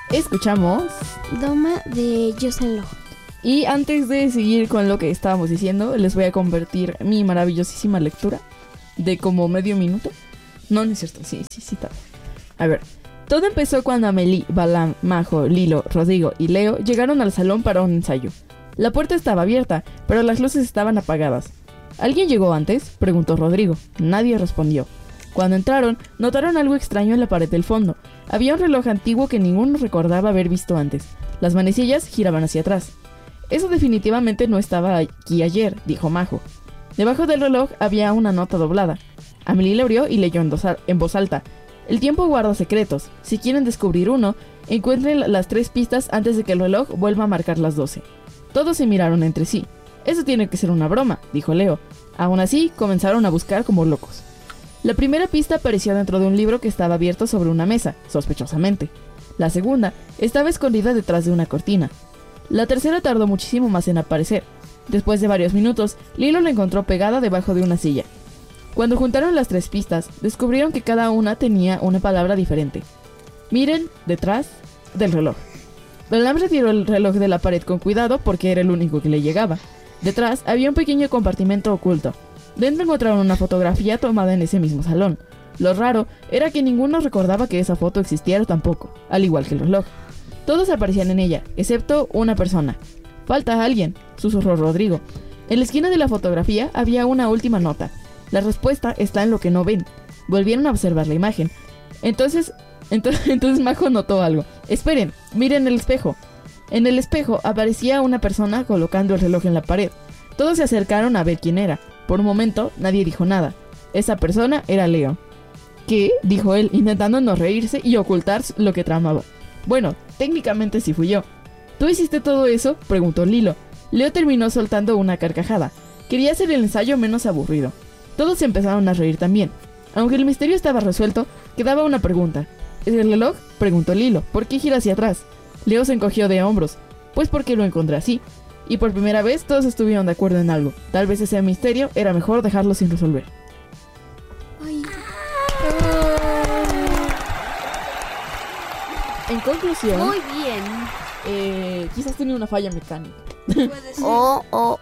Escuchamos Doma de Jocelyn Lojo. y antes de seguir con lo que estábamos diciendo, les voy a compartir mi maravillosísima lectura de como medio minuto. No es cierto, sí, tal. A ver, todo empezó cuando Amelie, Balam, Majo, Lilo, Rodrigo y Leo llegaron al salón para un ensayo. La puerta estaba abierta, pero las luces estaban apagadas. ¿Alguien llegó antes?, preguntó Rodrigo. Nadie respondió. Cuando entraron, notaron algo extraño en la pared del fondo. Había un reloj antiguo que ninguno recordaba haber visto antes. Las manecillas giraban hacia atrás. Eso definitivamente no estaba aquí ayer, dijo Majo. Debajo del reloj había una nota doblada. Amelie la abrió y leyó en voz alta. El tiempo guarda secretos. Si quieren descubrir uno, encuentren las 3 pistas antes de que el reloj vuelva a marcar las 12. Todos se miraron entre sí. Eso tiene que ser una broma, dijo Leo. Aún así, comenzaron a buscar como locos. La primera pista apareció dentro de un libro que estaba abierto sobre una mesa, sospechosamente. La segunda estaba escondida detrás de una cortina. La tercera tardó muchísimo más en aparecer. Después de varios minutos, Lilo la encontró pegada debajo de una silla. Cuando juntaron las 3 pistas, descubrieron que cada una tenía una palabra diferente. Miren detrás del reloj. Balam retiró el reloj de la pared con cuidado porque era el único que le llegaba. Detrás había un pequeño compartimento oculto. Dentro encontraron una fotografía tomada en ese mismo salón. Lo raro era que ninguno recordaba que esa foto existiera tampoco, al igual que el reloj. Todos aparecían en ella, excepto una persona. «Falta alguien», susurró Rodrigo. En la esquina de la fotografía había una última nota. La respuesta está en lo que no ven. Volvieron a observar la imagen. Entonces Majo notó algo. «Esperen, miren el espejo». En el espejo aparecía una persona colocando el reloj en la pared. Todos se acercaron a ver quién era. Por un momento, nadie dijo nada. Esa persona era Leo. «¿Qué?», dijo él, intentando no reírse y ocultar lo que tramaba. «Bueno, técnicamente sí fui yo». «¿Tú hiciste todo eso?», preguntó Lilo. Leo terminó soltando una carcajada. Quería hacer el ensayo menos aburrido. Todos empezaron a reír también. Aunque el misterio estaba resuelto, quedaba una pregunta. ¿Es el reloj?, preguntó Lilo. «¿Por qué gira hacia atrás?». Leo se encogió de hombros. «Pues porque lo encontré así». Y por primera vez todos estuvieron de acuerdo en algo. Tal vez ese misterio era mejor dejarlo sin resolver. Ay. En conclusión, Muy bien. Quizás tenía una falla mecánica. O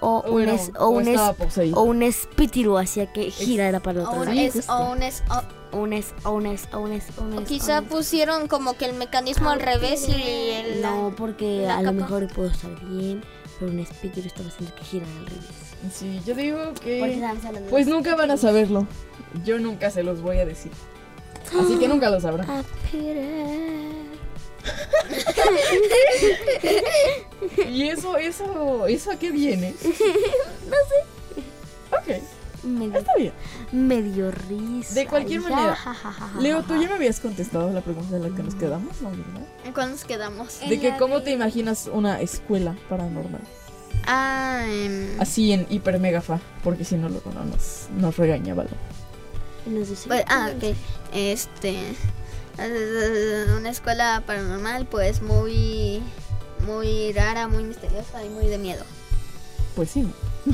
un espíritu hacía que girara para el otro lado. O quizá pusieron como que el mecanismo al revés y el... No, porque la a lo capa. mejor puedo estar bien, pero un espíritu estaba haciendo que girara al revés. Sí, yo digo Porque que... estábamos hablando Pues de nunca van a saberlo. Yo nunca se los voy a decir. Así que nunca lo sabrán. ¿Y eso a qué viene? No sé. Ok, Medio, está bien. medio risa. De cualquier ya, manera, ja, ja, ja, ja, Leo, ja, tú ya me habías contestado la pregunta de la que nos quedamos, ¿no? ¿Verdad? ¿En cuándo nos quedamos? De que cómo te imaginas una escuela paranormal. Así en hiper mega fa, porque si no luego no nos regaña, ¿vale? Nos dice, Ok. Una escuela paranormal, pues muy rara, muy misteriosa y muy de miedo. Pues sí.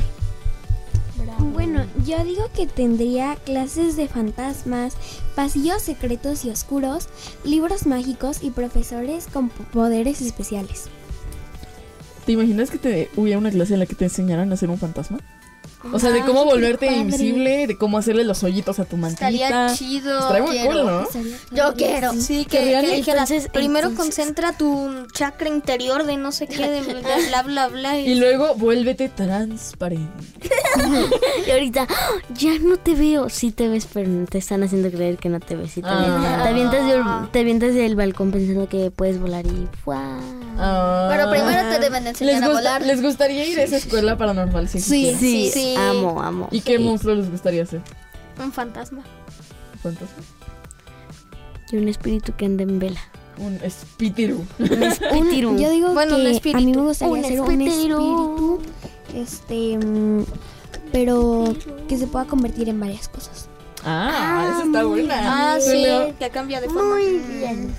Bueno, yo digo que tendría clases de fantasmas, pasillos secretos y oscuros, libros mágicos y profesores con poderes especiales. ¿Te imaginas que hubiera una clase en la que te enseñaran a ser un fantasma? O sea, de cómo volverte padre. invisible, de cómo hacerle los hoyitos a tu mantita. Estaría chido. Estaría muy quiero. cool, ¿no? Yo quiero. Sí, Que dijeras, entonces- primero entonces- concentra tu chakra interior de no sé qué, de bla, bla, bla. Y luego vuélvete transparente. Y ahorita, ¡ah! Ya no te veo. Sí te ves, pero te están haciendo creer que no te ves. Sí te ves. Te avientas del balcón pensando que puedes volar y ¡fua! Pero primero te deben de enseñar a volar. ¿Les gustaría ir a esa escuela paranormal si existiera? Sí, amo. ¿Y qué monstruo les gustaría ser? Un fantasma. ¿Un fantasma? Y un espíritu que anda en vela. Un espíritu. Un espíritu. Yo digo Bueno, un que espíritu. a mí me gustaría Un ser un espíritu. espíritu, pero que se pueda convertir en varias cosas. Esa está buena. ¿Tú, Sí, Leo? que cambia de forma. Muy bien.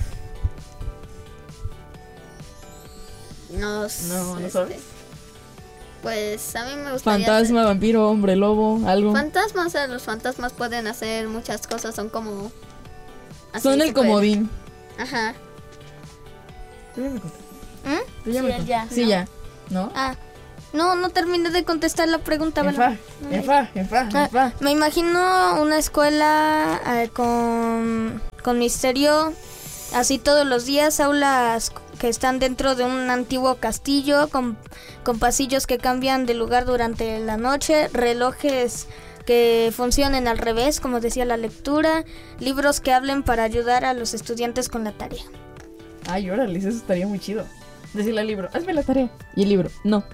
No No sabes. Pues a mí me gustaría Fantasma, vampiro, hombre, lobo, algo. fantasmas, o sea, los fantasmas pueden hacer muchas cosas, son como... así Son se el puede. comodín. Ajá. Tú ya me contaste. ¿Mm? Tú ya Sí, me él contaste. ya. Sí, No. ya. ¿No? Ah, no terminé de contestar la pregunta. Enfa, Bala. enfa. Me imagino una escuela con misterio, así todos los días, aulas que están dentro de un antiguo castillo, con pasillos que cambian de lugar durante la noche, relojes que funcionen al revés, como decía la lectura, libros que hablen para ayudar a los estudiantes con la tarea. Ay, órale, eso estaría muy chido. Decirle al libro, hazme la tarea. Y el libro, no.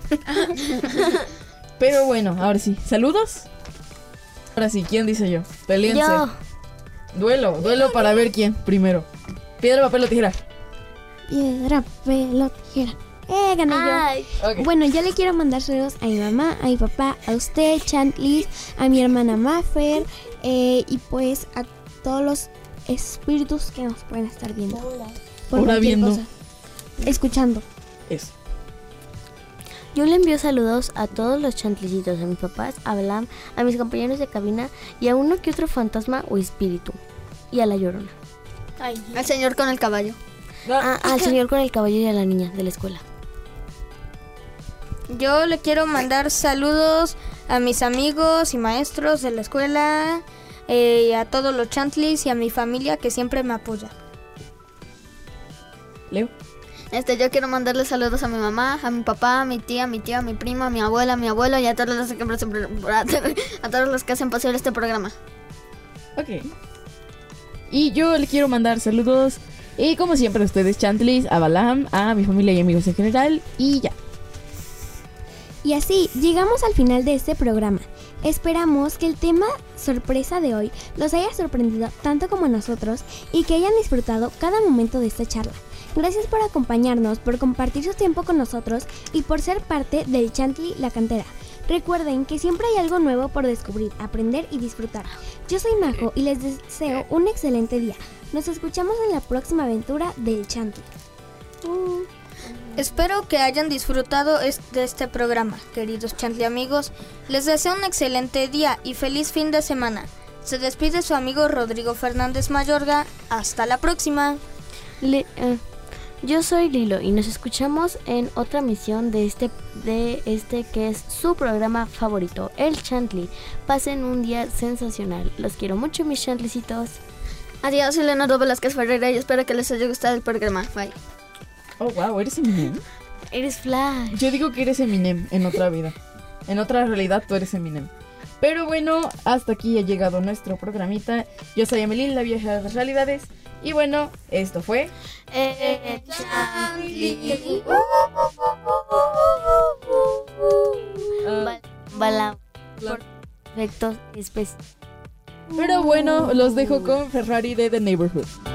Pero bueno, ahora sí, ¿saludos? Ahora sí, ¿quién dice yo? Peleense. Yo. Duelo para ver quién primero. Piedra, papel o tijera. Piedra, papel, tijera. Gané yo. Ay, Ok. Bueno, yo le quiero mandar saludos a mi mamá, a mi papá, a usted, Chantlis, a mi hermana Maffer, y pues a todos los espíritus que nos pueden estar viendo. Por Ahora cualquier viendo. cosa. Escuchando. Eso. yo le envío saludos a todos los chantlicitos, a mis papás, a Blam, a mis compañeros de cabina y a uno que otro fantasma o espíritu. Y a la Llorona. Al señor con el caballo. Al señor con el caballo y a la niña de la escuela. Yo le quiero mandar saludos a mis amigos y maestros de la escuela, a todos los chantlis y a mi familia que siempre me apoya. Leo. Yo quiero mandarle saludos a mi mamá, a mi papá, a mi tía, a mi prima, a mi abuela, a mi abuelo y a todos los que a todos los que hacen posible este programa. Ok. Y yo le quiero mandar saludos. Y como siempre a ustedes, Chantlis, a Balam, a mi familia y amigos en general. Y ya. Y así, llegamos al final de este programa. Esperamos que el tema sorpresa de hoy los haya sorprendido tanto como nosotros y que hayan disfrutado cada momento de esta charla. Gracias por acompañarnos, por compartir su tiempo con nosotros y por ser parte del Chantli La Cantera. Recuerden que siempre hay algo nuevo por descubrir, aprender y disfrutar. Yo soy Majo y les deseo un excelente día. Nos escuchamos en la próxima aventura del Chantli. Espero que hayan disfrutado de este programa, queridos chantli amigos. Les deseo un excelente día y feliz fin de semana. Se despide su amigo Rodrigo Fernández Mayorga. Hasta la próxima. Yo soy Lilo y nos escuchamos en otra misión de este que es su programa favorito, el Chantli. Pasen un día sensacional. Los quiero mucho, mis chantlicitos. Adiós, soy Leonardo Velázquez Ferreira y espero que les haya gustado el programa. Bye. Oh, wow, ¿eres Eminem? Eres Flash. Yo digo que eres Eminem en otra vida. En otra realidad tú eres Eminem. Pero bueno, hasta aquí ha llegado nuestro programita. Yo soy Emelín, la vieja de las realidades. Y bueno, esto fue... Chantli. Bala. Por efectos especiales. Pero bueno, los dejo con Ferrari de The Neighborhood.